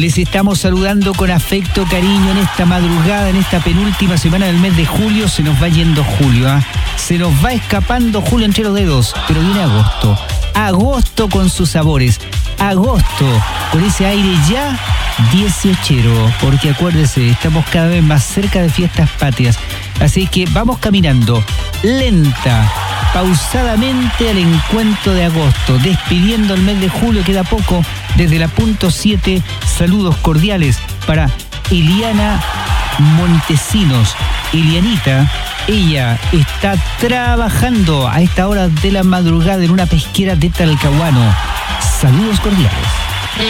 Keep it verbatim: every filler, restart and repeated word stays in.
Les estamos saludando con afecto, cariño en esta madrugada, en esta penúltima semana del mes de julio. Se nos va yendo julio, ¿eh? Se nos va escapando julio entre los dedos, pero viene agosto. Agosto con sus sabores. Agosto con ese aire ya dieciochero, porque acuérdese, estamos cada vez más cerca de fiestas patrias. Así que vamos caminando lenta, pausadamente al encuentro de agosto, despidiendo el mes de julio. Queda poco. Desde la punto siete, saludos cordiales para Eliana Montesinos. Elianita, ella está trabajando a esta hora de la madrugada en una pesquera de Talcahuano. Saludos cordiales.